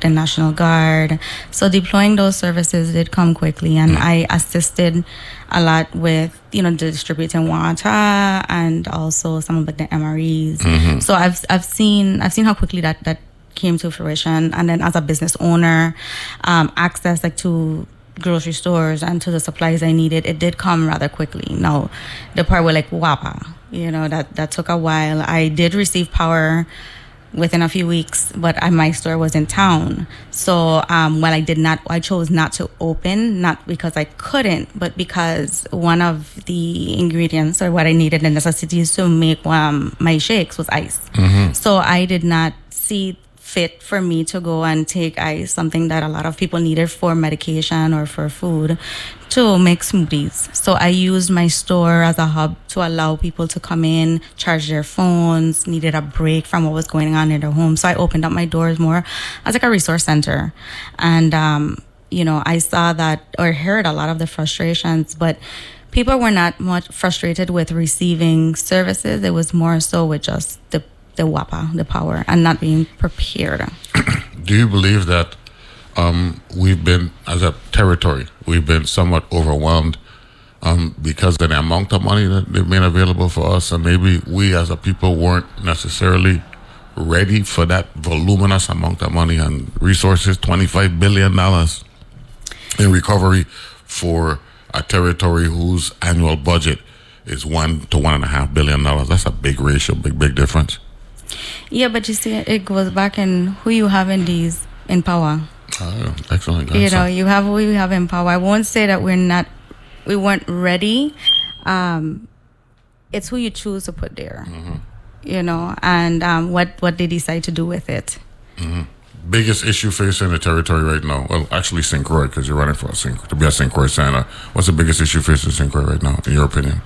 the National Guard. So deploying those services did come quickly, and I assisted a lot with, distributing water and also some of the MREs. So I've seen how quickly that came to fruition. And then as a business owner, access to grocery stores and to the supplies I needed, it did come rather quickly. Now, the part where WAPA, that took a while. I did receive power within a few weeks, but my store was in town. So while I chose not to open, not because I couldn't, but because one of the ingredients or what I needed, the necessities to make my shakes was ice. So I did not see fit for me to go and take ice, something that a lot of people needed for medication or for food, to make smoothies. So I used my store as a hub to allow people to come in, charge their phones, needed a break from what was going on in their home. So I opened up my doors more as a resource center. And, I saw that or heard a lot of the frustrations, but people were not much frustrated with receiving services. It was more so with just the WAPA, the power, and not being prepared. Do you believe that we've been, as a territory, we've been somewhat overwhelmed because of the amount of money that they've made available for us, and maybe we as a people weren't necessarily ready for that voluminous amount of money and resources, $25 billion in recovery for a territory whose annual budget is $1 to $1.5 billion. That's a big ratio, big difference. Yeah, but you see, it goes back in who you have in power. Excellent. You have who you have in power. I won't say that we weren't ready. It's who you choose to put there, and what they decide to do with it. Biggest issue facing the territory right now? Well, actually, St. Croix, because you're running for to be a St. Croix senator. What's the biggest issue facing St. Croix right now, in your opinion?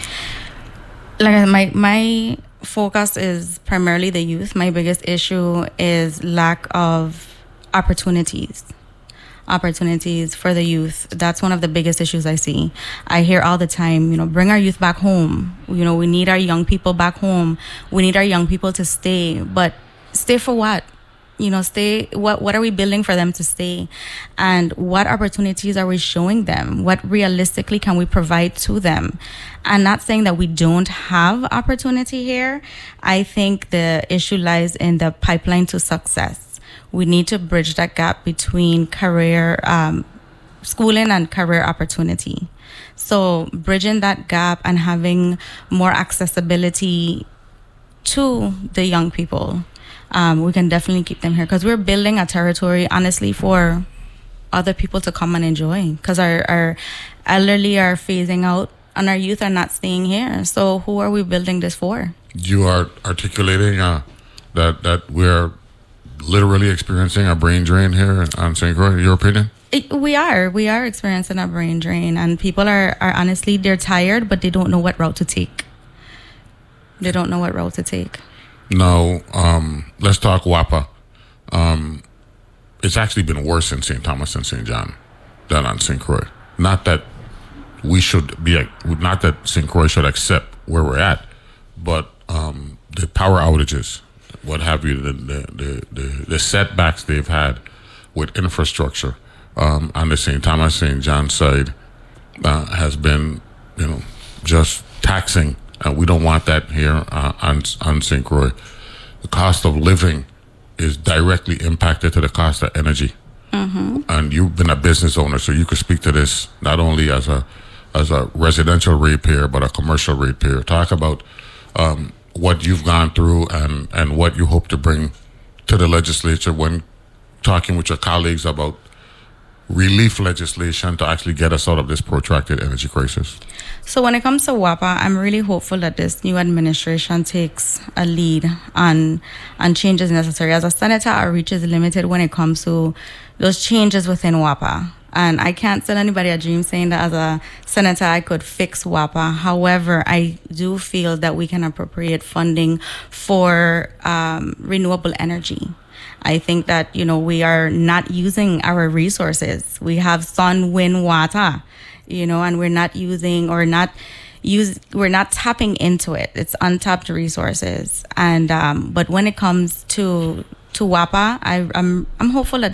My focus is primarily the youth. My biggest issue is lack of opportunities for the youth. That's one of the biggest issues I see. I hear all the time, bring our youth back home. We need our young people back home. We need our young people to stay. But stay for what? Stay, what are we building for them to stay? And what opportunities are we showing them? What realistically can we provide to them? I'm not saying that we don't have opportunity here. I think the issue lies in the pipeline to success. We need to bridge that gap between career, schooling and career opportunity. So bridging that gap and having more accessibility to the young people. We can definitely keep them here because we're building a territory, honestly, for other people to come and enjoy. Because our elderly are phasing out and our youth are not staying here. So who are we building this for? You are articulating that we're literally experiencing a brain drain here on St. Croix, in your opinion? We are experiencing a brain drain, and people are honestly, they're tired, but they don't know what route to take. Now, let's talk WAPA. It's actually been worse in St. Thomas and St. John than on St. Croix. Not that St. Croix should accept where we're at, but the power outages, what have you, the setbacks they've had with infrastructure on the St. Thomas, St. John side has been, just taxing. We don't want that here on St. Croix. The cost of living is directly impacted to the cost of energy. And you've been a business owner, so you could speak to this not only as a residential ratepayer, but a commercial ratepayer. Talk about what you've gone through and what you hope to bring to the legislature when talking with your colleagues about relief legislation to actually get us out of this protracted energy crisis. So when it comes to WAPA, I'm really hopeful that this new administration takes a lead on changes necessary. As a senator, our reach is limited when it comes to those changes within WAPA. And I can't sell anybody a dream saying that as a senator I could fix WAPA. However, I do feel that we can appropriate funding for renewable energy. I think that, we are not using our resources. We have sun, wind, water, and we're not using or we're not tapping into it. It's untapped resources. And but when it comes to WAPA, I'm hopeful that